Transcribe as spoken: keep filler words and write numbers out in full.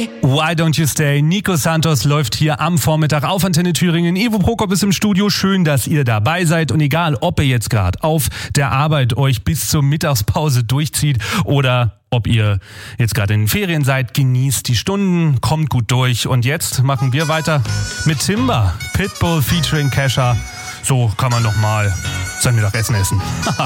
Why Don't You Stay? Nico Santos läuft hier am Vormittag auf Antenne Thüringen. Ivo Prokop ist im Studio. Schön, dass ihr dabei seid. Und egal, ob ihr jetzt gerade auf der Arbeit euch bis zur Mittagspause durchzieht oder ob ihr jetzt gerade in den Ferien seid, genießt die Stunden, kommt gut durch. Und jetzt machen wir weiter mit Timber. Pitbull featuring Kesha. So kann man doch mal sein Mittagessen essen.